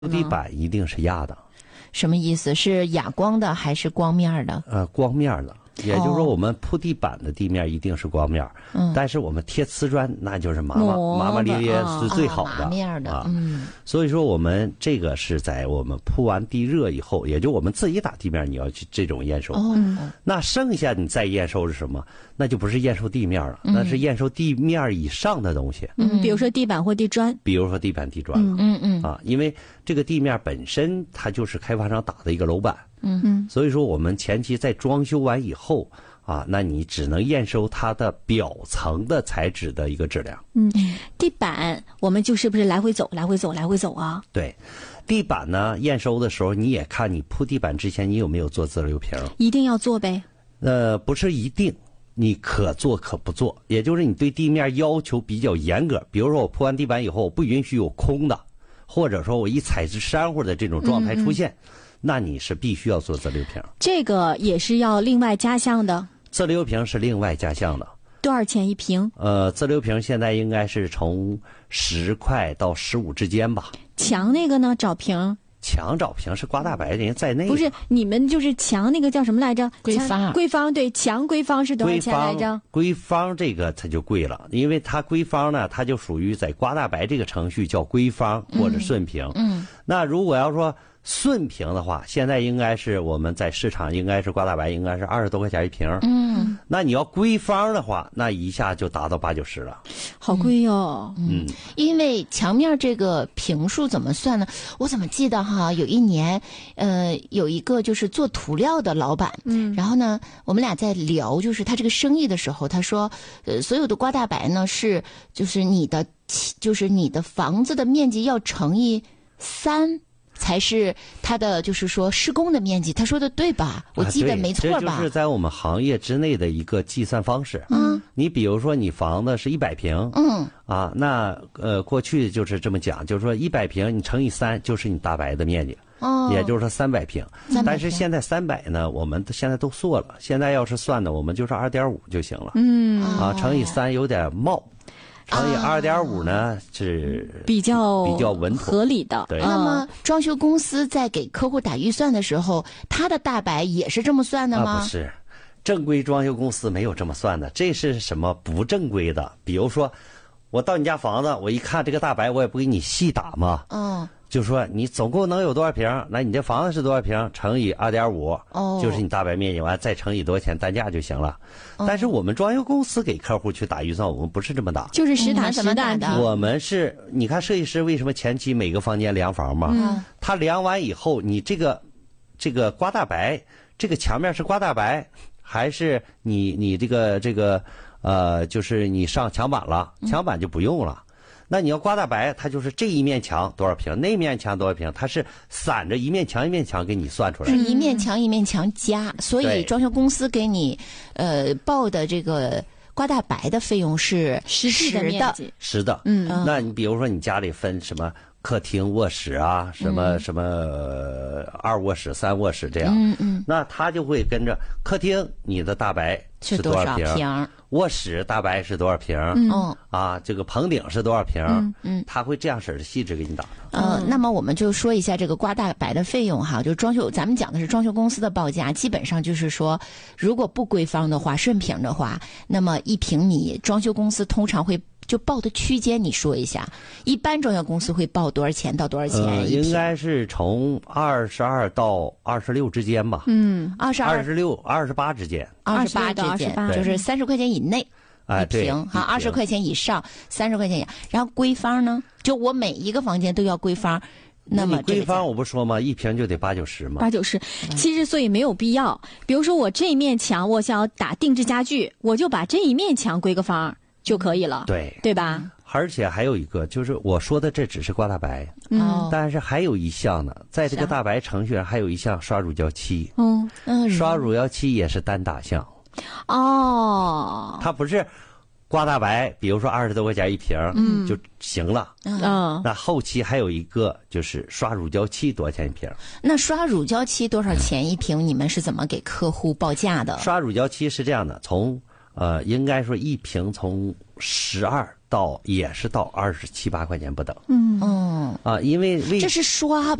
铺地板一定是压的。 什么意思？是哑光的还是光面的？ 光面的。也就是说，我们铺地板的地面一定是光面，但是我们贴瓷砖那就是麻麻咧咧是最好的， 麻面的。 所以说我们这个是在我们铺完地热以后，也就我们自己打地面，你要去这种验收。那剩下你再验收是什么？那就不是验收地面了，那是验收地面以上的东西。 比如说地板或地砖。 比如说地板、地砖了。因为这个地面本身它就是开发商打的一个楼板。所以说我们前期在装修完以后那你只能验收它的表层的材质的一个质量。 地板我们就是不是来回走啊？ 对，地板呢验收的时候，你也看你铺地板之前你有没有做自流平。 一定要做呗？ 不是一定，你可做可不做，也就是你对地面要求比较严格。比如说我铺完地板以后，我不允许有空的，或者说我一踩是山或者这种状态出现。那你是必须要做自流平， 这个也是要另外加项的。 自流平是另外加项的。 多少钱一瓶？ 自流平现在应该是从10块到15之间吧。 墙那个呢？找平？ 墙找平是刮大白人家在内。 不是，你们就是墙那个叫什么来着？ 规方。 规方对，墙规方是多少钱来着？ 规方这个它就贵了，因为它规方呢，它就属于在刮大白这个程序叫规方或者顺平。那如果要说顺平的话，现在应该是我们在市场应该是刮大白应该是20多块钱一瓶。那你要规方的话，那一下就达到80、90了， 好贵哟。 因为墙面这个平数怎么算呢？我怎么记得有一年，有一个就是做涂料的老板，然后呢，我们俩在聊就是他这个生意的时候，他说，所有的刮大白呢就是你的房子的面积要乘以3。才是它的就是说施工的面积，他说的对吧？我记得没错吧？ 这就是在我们行业之内的一个计算方式。你比如说你房子是100平，那过去就是这么讲，就是说100平你乘以3就是你大白的面积，也就是说300平。但是现在300呢，我们现在都缩了，现在要是算呢，我们就是2.5就行了。乘以3有点冒。乘以2.5呢是比较稳妥合理的。 对。 那么装修公司在给客户打预算的时候，他的大白也是这么算的吗？ 不是，正规装修公司没有这么算的，这是什么不正规的？比如说，我到你家房子，我一看这个大白，我也不给你细打嘛。就说你总共能有多少平？那你这房子是多少平？乘以2.5，就是你大白面积，完再乘以多少钱单价就行了。但是我们装修公司给客户去打预算，我们不是这么打， 就是实打实的。 我们是，你看设计师为什么前期每个房间量房嘛？他量完以后，你这个刮大白，这个墙面是刮大白，还是你这个就是你上墙板了，墙板就不用了。那你要刮大白，它就是这一面墙多少平，那面墙多少平，它是散着一面墙一面墙给你算出来， 是一面墙一面墙加，所以装修公司给你报的这个刮大白的费用是实际的面积实的。那你比如说你家里分什么客厅、卧室啊，什么2卧室、3卧室这样，那他就会跟着客厅你的大白是多少平，卧室大白是多少平，这个棚顶是多少平，他会这样式的细致给你打的。 那么我们就说一下这个刮大白的费用哈，就是装修，咱们讲的是装修公司的报价，基本上就是说，如果不规方的话，顺平的话，那么一平你装修公司通常会就报的区间，你说一下，一般装修公司会报多少钱到多少钱？ 应该是从22到26之间吧。26、28之间。 28之间，就是30块钱以内一平哈，20块钱以上30块钱以下。然后规方呢，就我每一个房间都要规方。那么规方我不说吗？一平就得80、90嘛。 80、90，其实所以没有必要。比如说我这一面墙我想要打定制家具，我就把这一面墙规个方就可以了，对吧？ 而且还有一个就是我说的这只是刮大白，但是还有一项呢，在这个大白程序上还有一项刷乳胶漆，刷乳胶漆也是单打项，它不是刮大白，比如说20多块钱一瓶就行了，那后期还有一个就是刷乳胶漆多少钱一瓶？ 那刷乳胶漆多少钱一瓶？你们是怎么给客户报价的？ 刷乳胶漆是这样的，从应该说一平从12到也是到27、8块钱不等。因为这是刷吧？